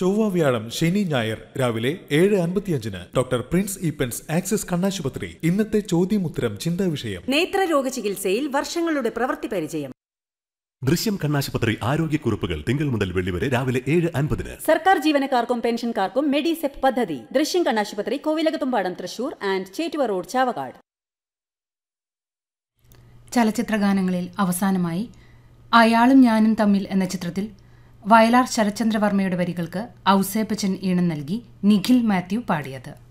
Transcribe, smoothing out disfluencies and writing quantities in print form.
ചൊവ്വ വ്യാഴം ശനി ഞായർ രാവിലെ 7:55 ഡോക്ടർ പ്രിൻസ് ഈപ്പൻസ് ആക്സിസ് കണ്ണാശുപത്രി. ഇന്നത്തെ ചോദ്യമുത്തരം ചിന്താ വിഷയം. നേത്രരോഗ ചികിത്സയിൽ വർഷങ്ങളുടെ പ്രവൃത്തി പരിചയം. ദൃശ്യം കണ്ണാശുപത്രി ആരോഗ്യക്കുറിപ്പുകൾ തിങ്കൾ മുതൽ വെള്ളി വരെ രാവിലെ 7:50. സർക്കാർ ജീവനക്കാർക്കും പെൻഷൻകാർക്കും മെഡിസെപ് പദ്ധതി. ദൃശ്യം കണ്ണാശുപത്രി, കോവിലകത്തുംപാടം, തൃശൂർ ആൻഡ് ചേറ്റുവ റോഡ്, ചാവക്കാട്. ചലച്ചിത്രഗാനങ്ങളിൽ അവസാനമായി അയാളും ഞാനും തമ്മിൽ എന്ന ചിത്രത്തിൽ വയലാർ ശരത്ചന്ദ്രവർമ്മയുടെ വരികൾക്ക് ഔസേപ്പച്ചൻ ഈണം നൽകി നിഖിൽ മാത്യു പാടിയത്.